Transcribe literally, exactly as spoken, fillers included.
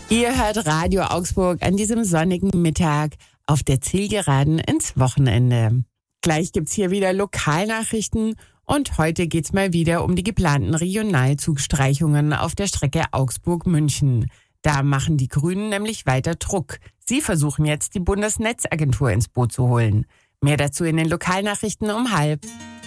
Ihr hört Radio Augsburg an diesem sonnigen Mittag auf der Zielgeraden ins Wochenende. Gleich gibt's hier wieder Lokalnachrichten und heute geht's mal wieder um die geplanten Regionalzugstreichungen auf der Strecke Augsburg-München. Da machen die Grünen nämlich weiter Druck. Sie versuchen jetzt, die Bundesnetzagentur ins Boot zu holen. Mehr dazu in den Lokalnachrichten um halb.